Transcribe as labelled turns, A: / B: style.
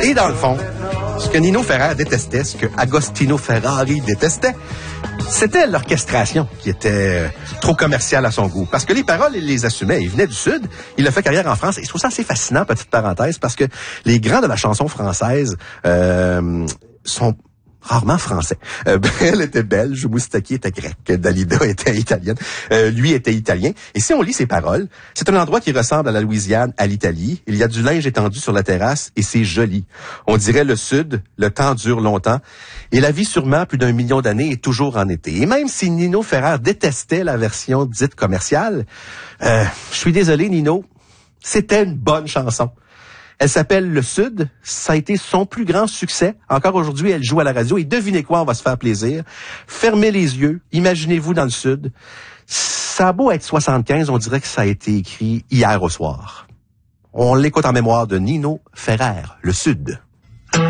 A: Et dans le fond, ce que Nino Ferrer détestait, ce que Agostino Ferrari détestait, c'était l'orchestration qui était trop commerciale à son goût. Parce que les paroles, il les assumait. Il venait du Sud, il a fait carrière en France. Et je trouve ça assez fascinant, petite parenthèse, parce que les grands de la chanson française sont rarement français. Brel était belge, Moustaki était grec, Dalida était italienne, lui était italien. Et si on lit ses paroles, c'est un endroit qui ressemble à la Louisiane, à l'Italie. Il y a du linge étendu sur la terrasse et c'est joli. On dirait le Sud, le temps dure longtemps. Et la vie, sûrement, plus d'1 million d'années, est toujours en été. Et même si Nino Ferrer détestait la version dite commerciale, je suis désolé, Nino, c'était une bonne chanson. Elle s'appelle Le Sud. Ça a été son plus grand succès. Encore aujourd'hui, elle joue à la radio. Et devinez quoi, on va se faire plaisir. Fermez les yeux. Imaginez-vous dans le Sud. Ça a beau être 75, on dirait que ça a été écrit hier au soir. On l'écoute en mémoire de Nino Ferrer, Le Sud.